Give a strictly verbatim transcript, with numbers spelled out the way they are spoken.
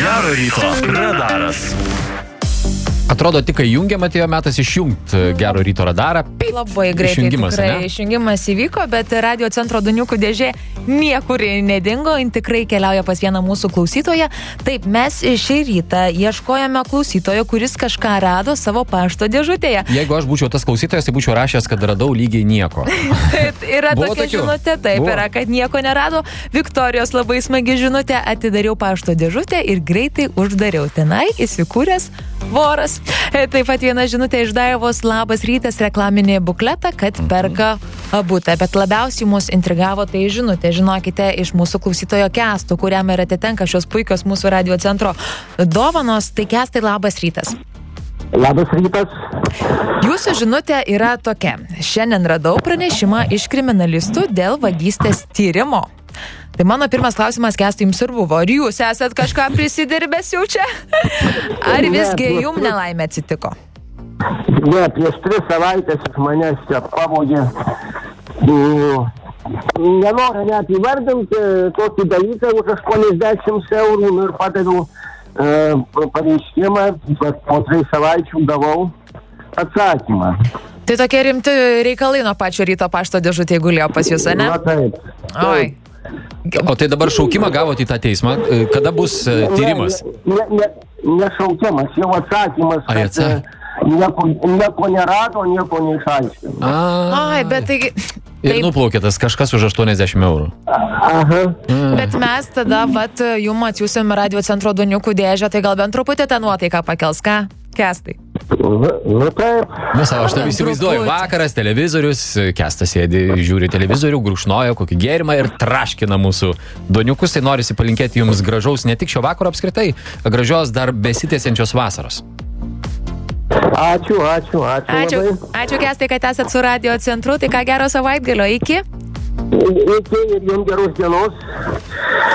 Gero ryto radaras. Atrodo, tik kai jungiam atėjo metas išjungti Gero ryto radarą. Pip, Labai greitai išjungimas, tikrai ne? išjungimas įvyko, bet Radio centro duniukų dėžė niekur nedingo, jin tikrai keliauja pas vieną mūsų klausytoją. Taip, mes šį rytą ieškojame klausytojo, kuris kažką rado savo pašto dėžutėje. Jeigu aš būčiau tas klausytojas, tai būčiau rašęs, kad radau lygiai nieko. Yra Buvo tokia tokių? žinutė, taip Buvo. yra, kad nieko nerado. Viktorijos labai smagi žinutė, atidariau pašto dėžutę ir greitai uždariau. Tenai įsikūręs voras. E, Taip pat viena žinutė iš Daivos, labas rytas, reklaminį bukletą, kad perka butą. Bet labiausiai mus intrigavo tai žinutė, žinokite, iš mūsų klausytojo Kesto, kuriam ir atitenka šios puikios mūsų Radio centro dovanos. Tai Kestai, labas rytas. Labas rytas. Jūsų žinutė yra tokia. Šiandien radau pranešimą iš kriminalistų dėl vagystės tyrimo. Tai mano pirmas klausimas, Kestai, jums ir buvo. Ar jūs esat kažką prisidirbęs jau čia? Ar visgi Ne, jums nelaimė atsitiko? Ne, prieš tris savaitės iš manęs čia pavogė. Mm, Nenoriu net įvardinti tokį dalyką už aštuoniasdešimt eurų ir padaviau e, pareiškimą, kad po tris savaičių gavau atsakymą. Tai tokie rimti reikalai nuo pačio ryto pašto dėžutė gulėjo pas jūs, ne? Na taip. Oi. O tai dabar šaukimą gavote į tą teismą. Kada bus e, tyrimas? Ne, ne, ne, ne šaukiamas, jau atsakymas, Ai, kad atsa- e, nieko, nieko nerado, nieko neišaiškino. Ai, bet taigi... Ir Taip, nuplaukė tas kažkas už aštuoniasdešimt eurų. Aha. bet mes tada, vat, jum atsiūsim Radio centro duniukų dėžę, tai gal bent truputį tą nuotaiką pakels, ką? Kestai. Nu, nu taip. Na, savo, aš tam įsivaizduoju. Truputį. Vakaras, televizorius, Kestas sėdi, žiūri televizorių, grušnoja kokį gėrimą ir traškina mūsų doniukus. Tai norisi palinkėti jums gražaus ne tik šio vakaro apskritai, gražios dar besitęsiančios vasaros. Ačiū, ačiū, ačiū. Ačiū, labai. ačiū Kestai, kad esat su Radio centru, tai ką gero savaitgalio, iki? Iki ir jums geros dienos.